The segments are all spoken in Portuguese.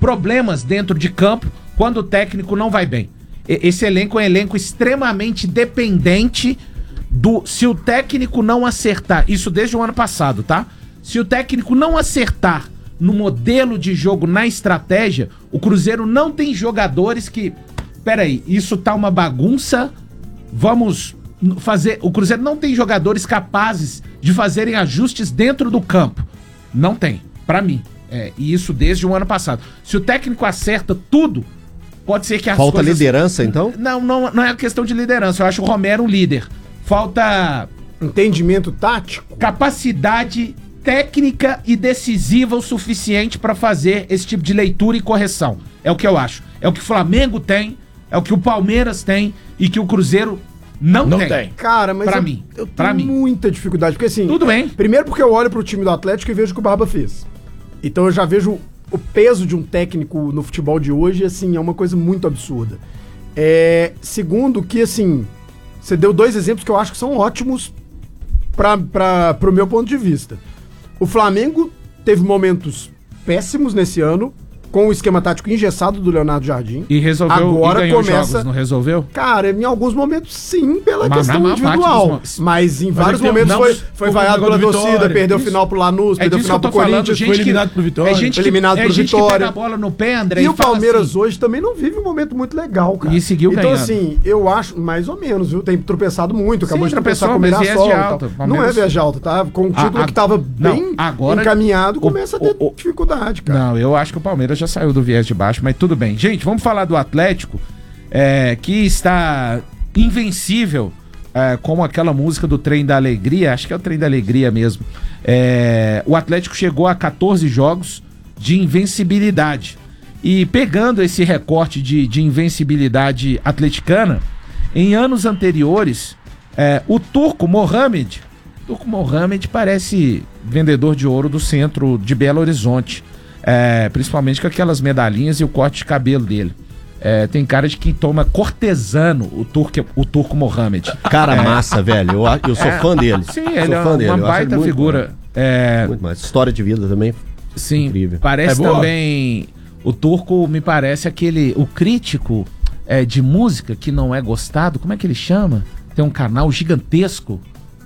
problemas dentro de campo quando o técnico não vai bem. Esse elenco é um elenco extremamente dependente se o técnico não acertar, isso desde o ano passado, tá? Se o técnico não acertar no modelo de jogo, na estratégia, o Cruzeiro não tem jogadores que... Peraí, isso tá uma bagunça, vamos fazer... O Cruzeiro não tem jogadores capazes de fazerem ajustes dentro do campo. Não tem, pra mim. E isso desde o ano passado. Se o técnico acerta tudo, pode ser que as Falta coisas... liderança, então? Não é questão de liderança. Eu acho o Romero um líder. Falta... Entendimento tático? Capacidade técnica e decisiva o suficiente pra fazer esse tipo de leitura e correção. É o que eu acho. É o que o Flamengo tem, é o que o Palmeiras tem e que o Cruzeiro não tem. Cara, mas pra mim. Eu tenho muita dificuldade. Porque assim... Tudo bem. Primeiro porque eu olho pro time do Atlético e vejo o que o Barba fez. Então eu já vejo o peso de um técnico no futebol de hoje, assim, é uma coisa muito absurda. Segundo que, assim, você deu 2 exemplos que eu acho que são ótimos pro meu ponto de vista. O Flamengo teve momentos péssimos nesse ano, com o esquema tático engessado do Leonardo Jardim. E resolveu, agora e ganhou começa, jogos, não resolveu? Cara, em alguns momentos sim, pela Mas questão individual. Mas em vários momentos foi vaiado pela torcida, perdeu o final pro Lanús, perdeu o final pro Corinthians, foi eliminado pro Vitória. Eliminado pro Vitória. Pega a bola no pé, André, e o Palmeiras assim, hoje também não vive um momento muito legal, cara. E seguiu então, ganhando. assim, eu acho, mais ou menos, viu? Tem tropeçado muito, acabou de tropeçar com o mas Mirassol. alta, não é viagem alta, tá? Com um título que tava bem encaminhado, começa a ter dificuldade, cara. Não, eu acho que o Palmeiras já saiu do viés de baixo, mas tudo bem. Gente, vamos falar do Atlético, que está invencível, como aquela música do Trem da Alegria, acho que é o Trem da Alegria mesmo. O Atlético chegou a 14 jogos de invencibilidade. E pegando esse recorte de invencibilidade atleticana, em anos anteriores, o Turco Mohamed parece vendedor de ouro do centro de Belo Horizonte. Principalmente com aquelas medalhinhas e o corte de cabelo dele. Tem cara de que toma cortesano o Turco Mohamed. Cara massa, velho. Eu sou fã dele. Sim, ele é uma baita figura. Muito mais. História de vida também. Sim, incrível. Parece também... O Turco me parece o crítico de música que não é gostado. Como é que ele chama? Tem um canal gigantesco.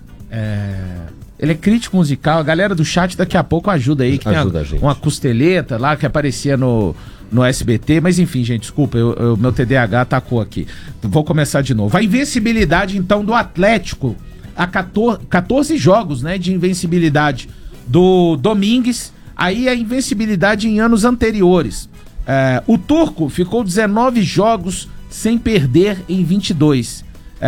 Ele é crítico musical, a galera do chat daqui a pouco ajuda aí, que ajuda tem uma costeleta lá que aparecia no SBT, mas enfim, gente, desculpa, meu TDAH atacou aqui. Vou começar de novo. A invencibilidade, então, do Atlético, a 14 jogos, né, de invencibilidade do Domingues, aí a invencibilidade em anos anteriores. O Turco ficou 19 jogos sem perder em 22.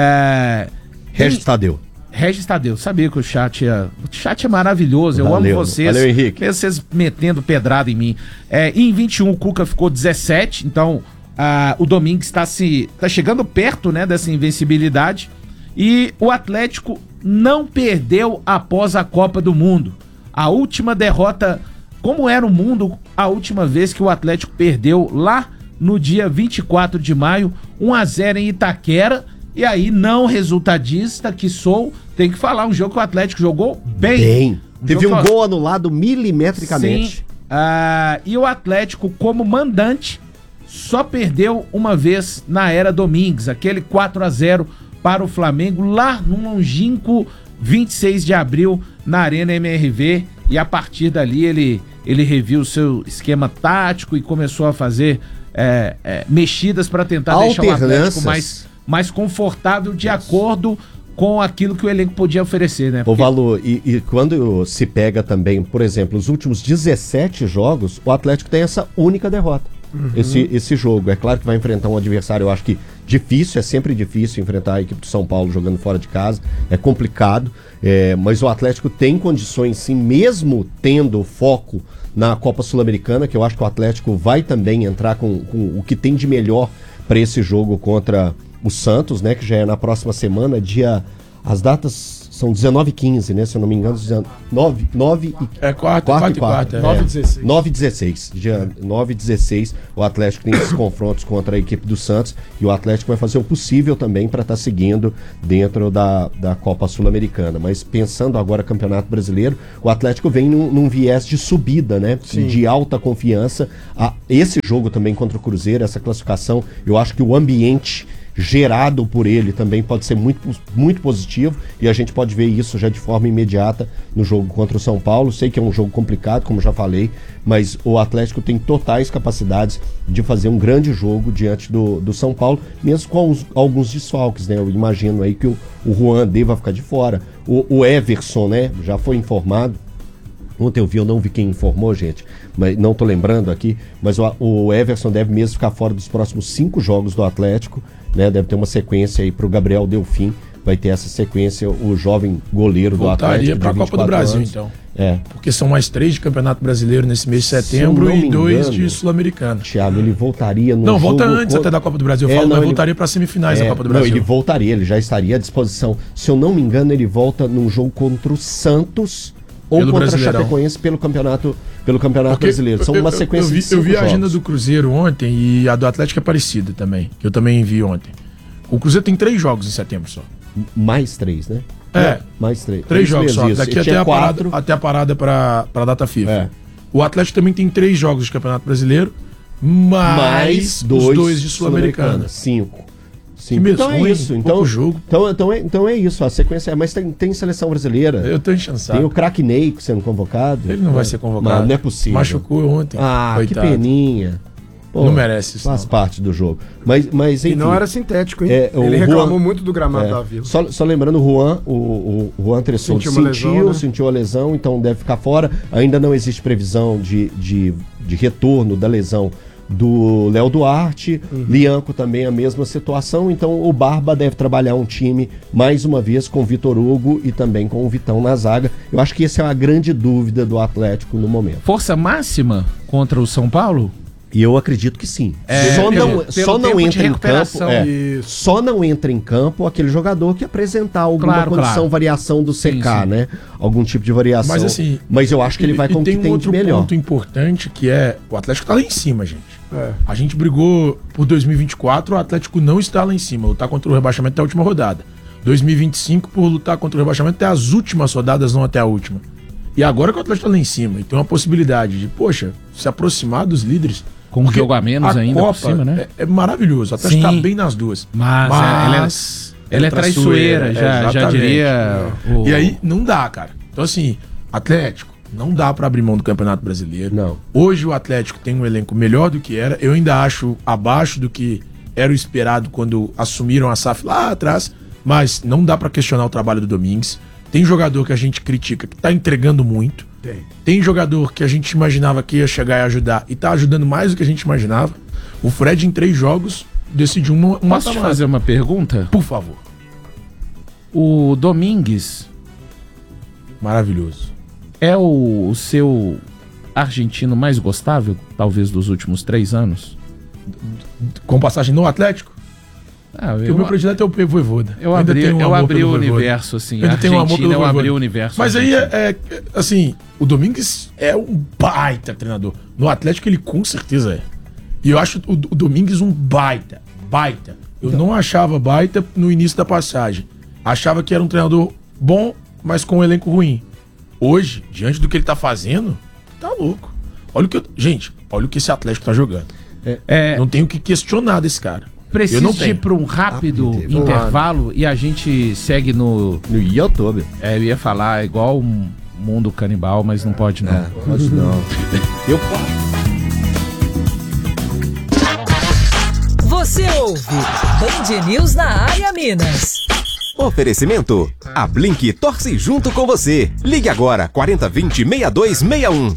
Regis Tadeu, sabia que o chat é maravilhoso, eu amo vocês. Valeu, Henrique. Mesmo vocês metendo pedrada em mim. Em 21 o Cuca ficou 17, então o Domingues tá chegando perto, né, dessa invencibilidade. E o Atlético não perdeu após a Copa do Mundo. A última derrota, como era o mundo, a última vez que o Atlético perdeu lá no dia 24 de maio, 1-0 em Itaquera. E aí, não resultadista que sou, tem que falar, um jogo que o Atlético jogou bem. Teve um gol anulado milimetricamente. Sim, e o Atlético, como mandante, só perdeu uma vez na era Domingues, aquele 4-0 para o Flamengo, lá no longínquo 26 de abril, na Arena MRV, e a partir dali ele reviu o seu esquema tático e começou a fazer mexidas para tentar deixar o Atlético mais confortável de acordo com aquilo que o elenco podia oferecer, né? O valor, e quando se pega também, por exemplo, os últimos 17 jogos, o Atlético tem essa única derrota. Esse jogo, é claro que vai enfrentar um adversário, eu acho que difícil, é sempre difícil enfrentar a equipe do São Paulo jogando fora de casa, é complicado, mas o Atlético tem condições sim, mesmo tendo foco na Copa Sul-Americana, que eu acho que o Atlético vai também entrar com o que tem de melhor para esse jogo contra o Santos, né, que já é na próxima semana, as datas são 19h15, né? Se eu não me engano, 9 É 4 e 4. 9h16. 9h16. Dia 9h16, o Atlético tem esses confrontos contra a equipe do Santos e o Atlético vai fazer o possível também para estar seguindo dentro da Copa Sul-Americana. Mas pensando agora no Campeonato Brasileiro, o Atlético vem num viés de subida, né? Sim. De alta confiança. Esse jogo também contra o Cruzeiro, essa classificação, eu acho que o ambiente gerado por ele também pode ser muito, muito positivo e a gente pode ver isso já de forma imediata no jogo contra o São Paulo. Sei que é um jogo complicado, como já falei, mas o Atlético tem totais capacidades de fazer um grande jogo diante do São Paulo, mesmo com alguns desfalques, né? Eu imagino aí que o Juan deva ficar de fora. O Everson, né? Já foi informado. Ontem eu não vi quem informou, gente, mas não tô lembrando aqui, mas o Everson deve mesmo ficar fora dos próximos 5 jogos do Atlético, né? Deve ter uma sequência aí pro Gabriel Delfim, vai ter essa sequência, o jovem goleiro do Atlético. Voltaria pra Copa do Brasil, anos. então. É. Porque são mais 3 de Campeonato Brasileiro nesse mês de setembro e 2 de Sul-Americano. Thiago, ele voltaria no Não, volta antes até da Copa do Brasil. Mas voltaria para semifinais da Copa do Brasil. Não, ele voltaria, ele já estaria à disposição. Se eu não me engano, ele volta num jogo contra o Santos ou pelo contra a Brasileirão. Chapecoense pelo Campeonato Brasileiro. São uma sequência de 5 Eu vi a agenda jogos. do Cruzeiro ontem e a do Atlético é parecida também, que eu também vi ontem. O Cruzeiro tem 3 jogos em setembro só. Mais 3, né? Mais 3. 3 jogos só, isso. daqui até a parada para a data FIFA. É. O Atlético também tem 3 jogos de Campeonato Brasileiro, mais os 2 de Sul-Americana. 5. Então é isso. Então, jogo. Então é isso. A sequência mas tem seleção brasileira. Eu tô enchendo saco. Tem o craque Ney sendo convocado. Ele não vai ser convocado. Não é possível. Machucou ontem. Coitado. Que peninha. Pô, não merece isso. Faz parte do jogo. Mas enfim, e não era sintético, hein? Ele reclamou muito do gramado da Vila. Só lembrando, o Juan Tressor sentiu a lesão, então deve ficar fora. Ainda não existe previsão de retorno da lesão do Léo Duarte. Lianco também a mesma situação. Então o Barba deve trabalhar um time, mais uma vez, com o Vitor Hugo e também com o Vitão na zaga. Eu acho que essa é uma grande dúvida do Atlético no momento. Força máxima contra o São Paulo? E eu acredito que sim. Só não entra em campo aquele jogador que apresentar alguma condição, variação do CK, né? Algum tipo de variação. Mas assim, eu acho que ele vai com o que tem de melhor. Tem um ponto importante que é o Atlético tá lá em cima, gente. A gente brigou por 2024, o Atlético não está lá em cima, lutar contra o rebaixamento até a última rodada. 2025 por lutar contra o rebaixamento até as últimas rodadas, não até a última. E agora que o Atlético tá lá em cima, e tem uma possibilidade de, se aproximar dos líderes. Com um jogo a menos ainda Copa por cima, né? É maravilhoso. O Atlético tá bem nas duas. Mas ela é traiçoeira, já diria. E aí, não dá, cara. Então, assim, Atlético, não dá pra abrir mão do Campeonato Brasileiro. Não. Hoje o Atlético tem um elenco melhor do que era. Eu ainda acho abaixo do que era o esperado quando assumiram a SAF lá atrás. Mas não dá pra questionar o trabalho do Domingues. Tem jogador que a gente critica que tá entregando muito. Tem jogador que a gente imaginava que ia chegar e ajudar e tá ajudando mais do que a gente imaginava. O Fred, em 3 jogos, decidiu uma Posso te fazer uma pergunta? Por favor. O Domingues... Maravilhoso. É o seu argentino mais gostável, talvez, dos últimos 3 anos? Com passagem no Atlético? Porque o meu predileto é o Voivoda. Eu abri o universo, assim. A Argentina, eu abri o universo. Mas aí, assim, o Domingues é um baita treinador. No Atlético, ele com certeza é. E eu acho o Domingues um baita. Eu não achava baita no início da passagem. Achava que era um treinador bom, mas com um elenco ruim. Hoje, diante do que ele tá fazendo, tá louco. Gente, olha o que esse Atlético tá jogando. Não tenho o que questionar desse cara. Preciso ir para um rápido intervalo e a gente segue no YouTube. Eu ia falar igual um Mundo Canibal, mas não pode não. Pode não. Eu Você ouve Band News na área Minas. Oferecimento. A Blink torce junto com você. Ligue agora 4020-6261.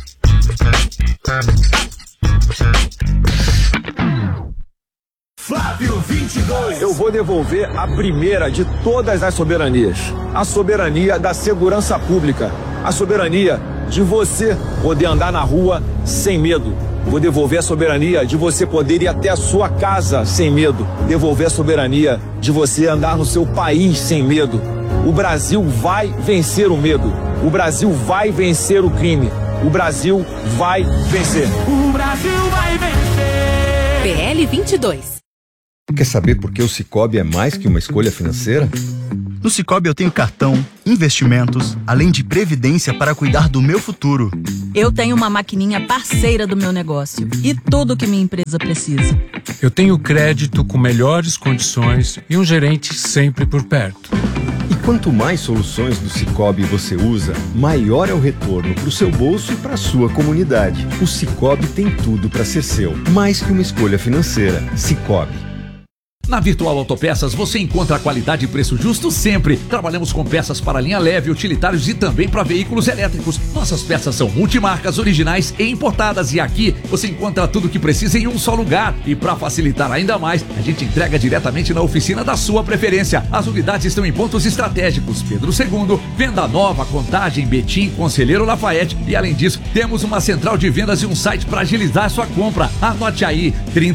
Flávio 22. Eu vou devolver a primeira de todas as soberanias. A soberania da segurança pública. A soberania de você poder andar na rua sem medo. Vou devolver a soberania de você poder ir até a sua casa sem medo. Devolver a soberania de você andar no seu país sem medo. O Brasil vai vencer o medo. O Brasil vai vencer o crime. O Brasil vai vencer. O Brasil vai vencer. PL 22. Quer saber por que o Sicoob é mais que uma escolha financeira? No Sicoob eu tenho cartão, investimentos, além de previdência para cuidar do meu futuro. Eu tenho uma maquininha parceira do meu negócio e tudo que minha empresa precisa. Eu tenho crédito com melhores condições e um gerente sempre por perto. E quanto mais soluções do Sicoob você usa, maior é o retorno para o seu bolso e para a sua comunidade. O Sicoob tem tudo para ser seu, mais que uma escolha financeira. Sicoob. Na Virtual Autopeças você encontra qualidade e preço justo sempre. Trabalhamos com peças para linha leve, utilitários e também para veículos elétricos. Nossas peças são multimarcas, originais e importadas. E aqui você encontra tudo o que precisa em um só lugar. E para facilitar ainda mais, a gente entrega diretamente na oficina da sua preferência. As unidades estão em pontos estratégicos: Pedro II, Venda Nova, Contagem, Betim, Conselheiro Lafayette. E além disso, temos uma central de vendas e um site para agilizar sua compra. Anote aí: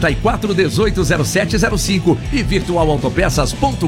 34180705 e virtualautopeças.com.br.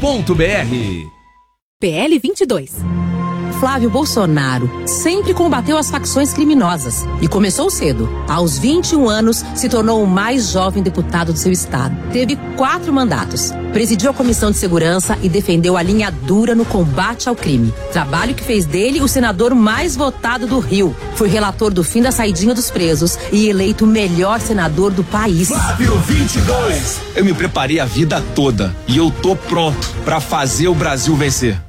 PL 22. Flávio Bolsonaro sempre combateu as facções criminosas e começou cedo. Aos 21 anos, se tornou o mais jovem deputado do seu estado. Teve 4 mandatos. Presidiu a Comissão de Segurança e defendeu a linha dura no combate ao crime. Trabalho que fez dele o senador mais votado do Rio. Foi relator do fim da saidinha dos presos e eleito o melhor senador do país. Flávio 22. Eu me preparei a vida toda e eu tô pronto pra fazer o Brasil vencer.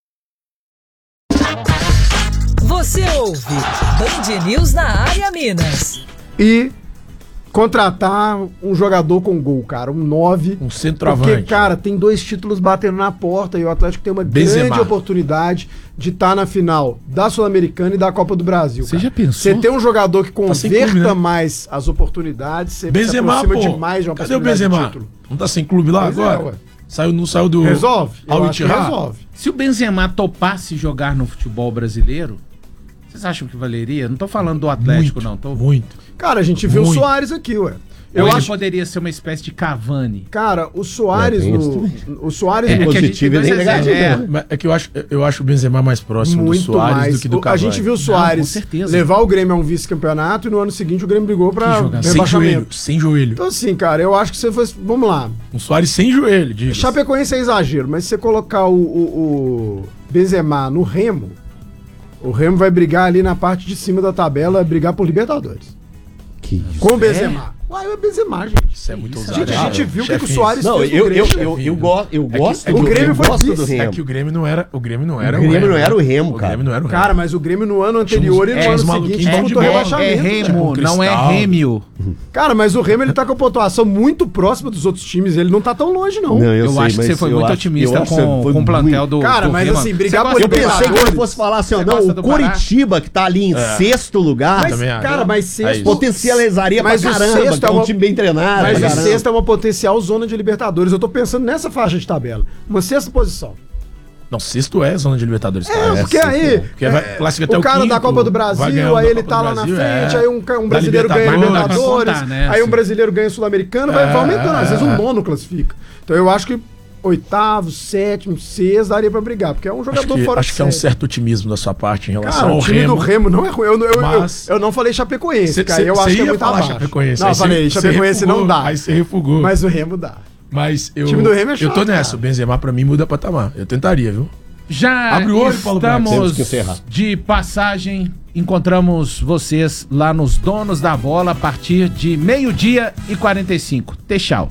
Você ouve Band News na área Minas. E contratar um jogador com gol, cara, um 9. Um centroavante. Porque, cara, tem 2 títulos batendo na porta e o Atlético tem uma grande oportunidade de estar na final da Sul-Americana e da Copa do Brasil. Você já pensou? Você tem um jogador que converta clube, né? mais as oportunidades, você Benzema, se aproxima pô. demais de uma Cadê o possibilidade Benzema? de título. Não tá sem clube lá Pois agora? Não saiu do... Resolve? Eu acho que Al-Ittihad? resolve. Se o Benzema topasse jogar no futebol brasileiro, vocês acham que valeria? Não tô falando do Atlético, Muito, não. Tô... Muito. Cara, a gente viu o Soares aqui, ué. Eu acho que poderia ser uma espécie de Cavani. Cara, o Soares O Soares no positivo e nem negativo. Mas é que eu acho o Benzema mais próximo do Soares do que do Cavani. A gente viu o Soares levar o Grêmio a um vice-campeonato e no ano seguinte o Grêmio brigou pra rebaixamento. Sem joelho. Então assim, cara, eu acho que você foi... Vamos lá. Um Soares sem joelho, diga. Chapecoense é exagero, mas se você colocar o Benzema no Remo, o Remo vai brigar ali na parte de cima da tabela, brigar por Libertadores. Que isso? Com o Benzema. Uai, é Benzema, gente. Isso é muito ousado. Gente, a gente viu o que o Soares não, fez eu no Grêmio. eu gosto o Grêmio foi gosto vice. do Remo. É que o Grêmio não era o Remo. Não era o Remo, cara. O Grêmio não era o Remo. Cara, mas o Grêmio no ano anterior e no ano seguinte disputou rebaixamento. É Remo, tipo não é Rêmio. Cara, mas o Remo ele tá com a pontuação muito próxima dos outros times. Ele não tá tão longe, não. Eu acho que você foi muito otimista com o plantel do Cara, mas Remo. assim, brigar por Eu pensei que ele Libertadores... fosse falar assim, ó, não, o Coritiba, que tá ali em 6º lugar, Mas, cara, mas sexto... potencializaria pra caramba, que é um time bem treinado. Mas o sexto é uma potencial zona de Libertadores. Eu tô pensando nessa faixa de tabela. Uma 6ª posição. Não, 6º é zona de Libertadores. Porque aí... Porque vai classificar até o cara 5º, da Copa do Brasil, aí ele tá lá na frente, aí um brasileiro ganha Libertadores, aí um brasileiro ganha Sul-Americano, vai aumentando. Às vezes o 9º classifica. Então eu acho que 8º, 7º, 6º daria pra brigar, porque é um jogador fora de Acho que é um certo otimismo da sua parte em relação ao Remo. O time do Remo não é ruim. Eu não falei Chapecoense, cara. Eu acho que é muito abaixo. Não, eu falei, Chapecoense não dá. Aí você refugou. Mas o Remo dá. Mas o time do Remo é chato, eu tô nessa. O Benzema pra mim muda patamar. Eu tentaria, viu? Já Abre o olho, Paulo Braga. estamos de passagem. Encontramos vocês lá nos Donos da Bola a partir de 12h45. Tchau.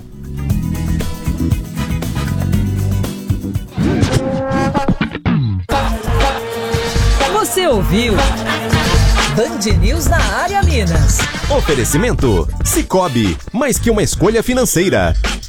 Você ouviu Band News na área Minas. Oferecimento Sicoob, mais que uma escolha financeira.